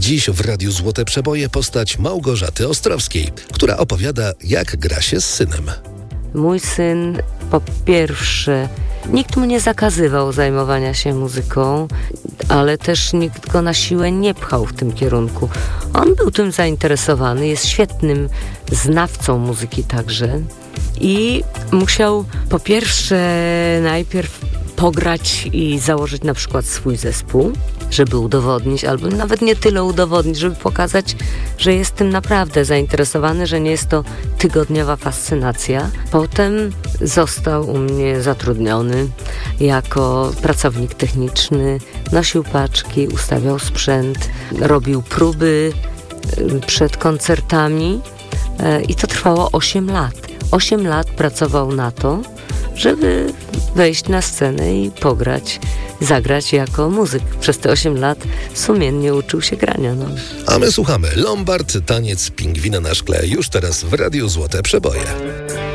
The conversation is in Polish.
Dziś w Radiu Złote Przeboje postać Małgorzaty Ostrowskiej, która opowiada, jak gra się z synem. Mój syn, po pierwsze, nikt mu nie zakazywał zajmowania się muzyką, ale też nikt go na siłę nie pchał w tym kierunku. On był tym zainteresowany, jest świetnym znawcą muzyki także i musiał po pierwsze najpierw pograć i założyć na przykład swój zespół, żeby udowodnić, albo nawet nie tyle udowodnić, żeby pokazać, że jest tym naprawdę zainteresowany, że nie jest to tygodniowa fascynacja. Potem został u mnie zatrudniony jako pracownik techniczny, nosił paczki, ustawiał sprzęt, robił próby przed koncertami i to trwało 8 lat. 8 lat pracował na to, żeby wejść na scenę i pograć, zagrać jako muzyk. Przez te 8 lat sumiennie uczył się grania. A my słuchamy Lombard, taniec pingwina na szkle, już teraz w Radiu Złote Przeboje.